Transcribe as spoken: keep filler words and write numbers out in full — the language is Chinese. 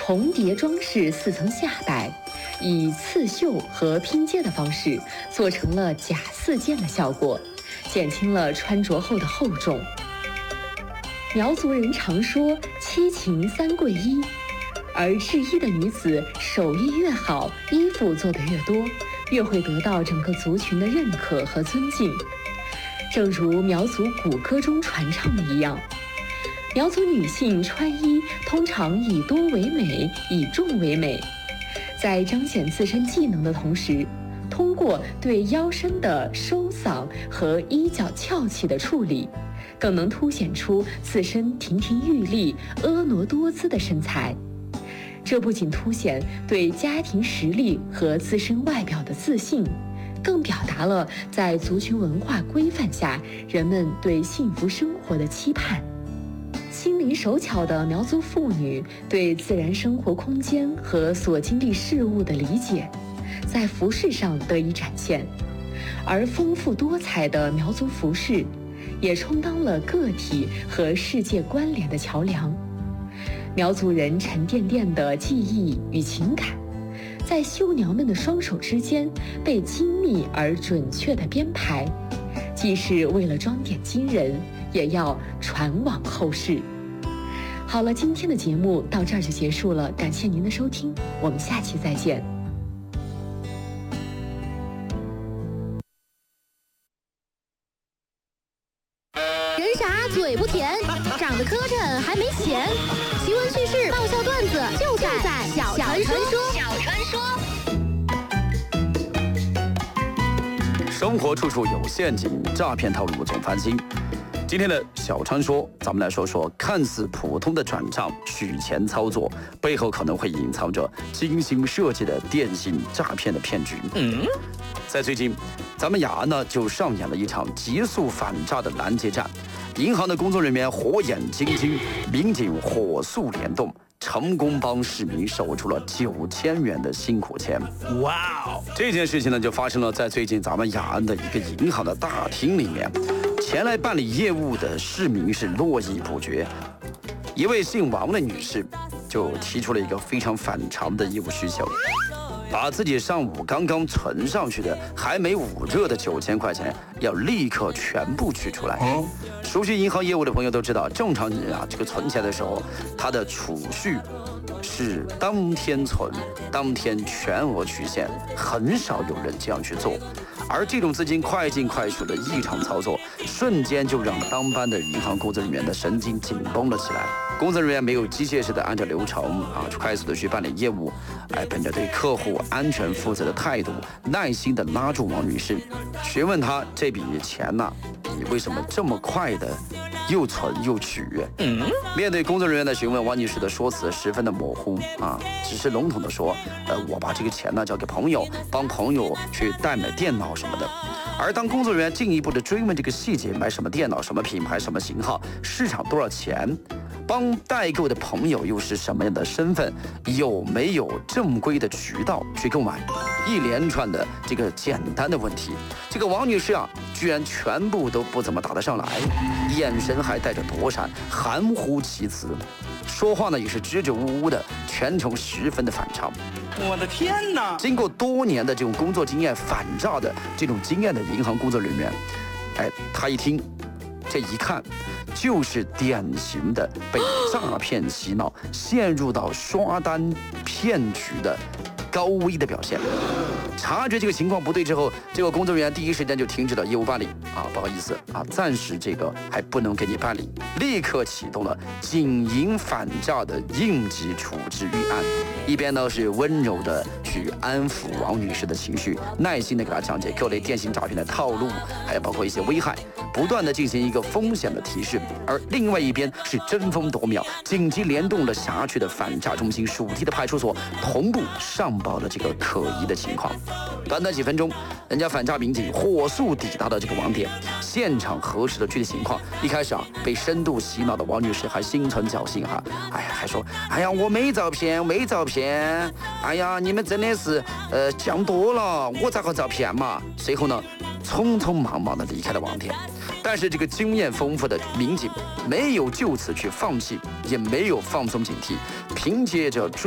重叠装饰四层下摆，以刺绣和拼接的方式做成了假四件的效果，减轻了穿着后的厚重。苗族人常说七情三贵衣，而制衣的女子手艺越好，衣服做得越多，越会得到整个族群的认可和尊敬。正如苗族古歌中传唱的一样，苗族女性穿衣通常以多为美，以重为美。在彰显自身技能的同时，通过对腰身的收嗓和衣角翘起的处理，更能凸显出自身亭亭玉立、婀娜多姿的身材。这不仅凸显对家庭实力和自身外表的自信，更表达了在族群文化规范下人们对幸福生活的期盼。心灵手巧的苗族妇女对自然生活空间和所经历事物的理解，在服饰上得以展现，而丰富多彩的苗族服饰也充当了个体和世界关联的桥梁。苗族人沉甸甸的记忆与情感，在绣娘们的双手之间被精密而准确地编排，既是为了装点今人，也要传往后世。好了，今天的节目到这儿就结束了，感谢您的收听，我们下期再见。 人傻嘴不甜，长得磕碜还没钱。奇闻趣事、爆笑段子就在小传说。小传说。 生活处处有陷阱，诈骗套路总翻新。今天的小传说，咱们来说说看似普通的转账取钱操作，背后可能会隐藏着精心设计的电信诈骗的骗局。嗯，在最近，咱们雅安呢就上演了一场急速反诈的拦截战。银行的工作人员火眼金睛，民警火速联动，成功帮市民守住了九千元的辛苦钱。哇哦！这件事情呢，就发生了在最近咱们雅安的一个银行的大厅里面。前来办理业务的市民是络绎不绝。一位姓王的女士就提出了一个非常反常的业务需求，把自己上午刚刚存上去的还没捂热的九千块钱要立刻全部取出来。熟悉银行业务的朋友都知道，正常人啊，这个存钱的时候，他的储蓄是当天存，当天全额取现，很少有人这样去做。而这种资金快进快出的异常操作，瞬间就让当班的银行工作人员的神经紧绷了起来。工作人员没有机械式的按照流程啊，快速的去办理业务，哎，本着对客户安全负责的态度，耐心的拉住王女士，询问她这笔钱呢、啊，你为什么这么快的又存又取？嗯，面对工作人员的询问，王女士的说辞十分的模糊啊，只是笼统的说，呃，我把这个钱呢交给朋友，帮朋友去代买电脑什么的。而当工作人员进一步的追问这个细节，买什么电脑、什么品牌、什么型号、市场多少钱，帮代购的朋友又是什么样的身份，有没有正规的渠道去购买，一连串的这个简单的问题，这个王女士啊，居然全部都不怎么答得上来，眼神还带着躲闪，含糊其辞，说话呢也是支支吾吾的，全程十分的反常。 我的天哪！ 经过多年的这种工作经验，反诈的这种经验的银行工作人员，哎，他一听，这一看，就是典型的被诈骗洗脑，陷入到刷单骗局的高危的表现。察觉这个情况不对之后，这个工作人员第一时间就停止了业务办理啊，不好意思啊，暂时这个还不能给你办理，立刻启动了警银反诈的应急处置预案。一边呢是温柔的去安抚王女士的情绪，耐心的给她讲解各类电信诈骗的套路，还有包括一些危害，不断的进行一个风险的提示。而另外一边是争分夺秒，紧急联动了辖区的反诈中心、属地的派出所，同步上报了这个可疑的情况。短短几分钟，人家反诈民警火速抵达了这个网点，现场核实了具体情况。一开始啊，被深度洗脑的王女士还心存侥幸哈，哎呀，还说，哎呀，我没照片，没照片，哎呀，你们真的是呃讲多了，我咋个照片嘛？随后呢，匆匆忙忙的离开了网点。但是这个经验丰富的民警没有就此去放弃，也没有放松警惕，凭借着